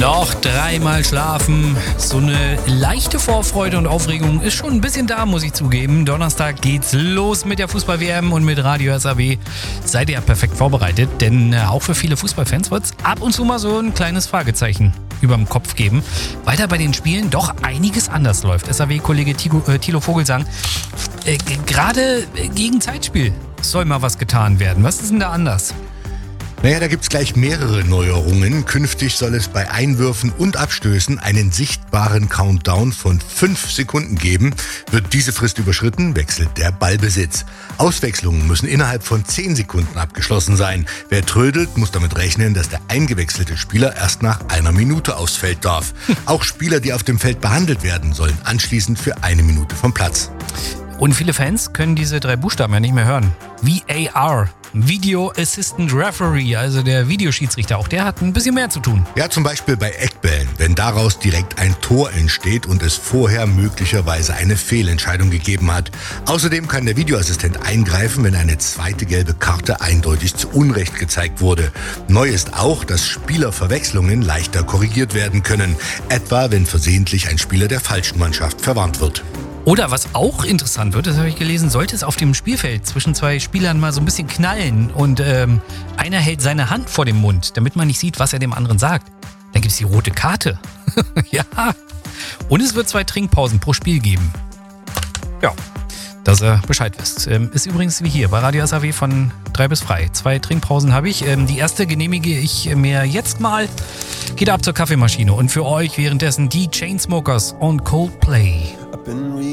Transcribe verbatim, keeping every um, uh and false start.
Noch dreimal schlafen. So eine leichte Vorfreude und Aufregung ist schon ein bisschen da, muss ich zugeben. Donnerstag geht's los mit der Fußball-W M und mit Radio S A W. Seid ihr perfekt vorbereitet, denn auch für viele Fußballfans wird's ab und zu mal so ein kleines Fragezeichen überm Kopf geben, weil da bei den Spielen doch einiges anders läuft. S A W-Kollege äh, Thilo Vogelsang, äh, gerade gegen Zeitspiel soll mal was getan werden. Was ist denn da anders? Naja, da gibt's gleich mehrere Neuerungen. Künftig soll es bei Einwürfen und Abstößen einen sichtbaren Countdown von fünf Sekunden geben. Wird diese Frist überschritten, wechselt der Ballbesitz. Auswechslungen müssen innerhalb von zehn Sekunden abgeschlossen sein. Wer trödelt, muss damit rechnen, dass der eingewechselte Spieler erst nach einer Minute ausfällt darf. Auch Spieler, die auf dem Feld behandelt werden, sollen anschließend für eine Minute vom Platz. Und viele Fans können diese drei Buchstaben ja nicht mehr hören. V A R, Video Assistant Referee, also der Videoschiedsrichter, auch der hat ein bisschen mehr zu tun. Ja, zum Beispiel bei Eckbällen, wenn daraus direkt ein Tor entsteht und es vorher möglicherweise eine Fehlentscheidung gegeben hat. Außerdem kann der Videoassistent eingreifen, wenn eine zweite gelbe Karte eindeutig zu Unrecht gezeigt wurde. Neu ist auch, dass Spielerverwechslungen leichter korrigiert werden können, etwa wenn versehentlich ein Spieler der falschen Mannschaft verwarnt wird. Oder was auch interessant wird, das habe ich gelesen, sollte es auf dem Spielfeld zwischen zwei Spielern mal so ein bisschen knallen und ähm, einer hält seine Hand vor dem Mund, damit man nicht sieht, was er dem anderen sagt, dann gibt es die rote Karte. Ja. Und es wird zwei Trinkpausen pro Spiel geben. Ja, dass ihr Bescheid wisst. Ähm, ist übrigens wie hier bei Radio S A W von drei bis frei. Zwei Trinkpausen habe ich. Ähm, die erste genehmige ich mir jetzt mal. Geht ab zur Kaffeemaschine und für euch währenddessen die Chainsmokers und Coldplay.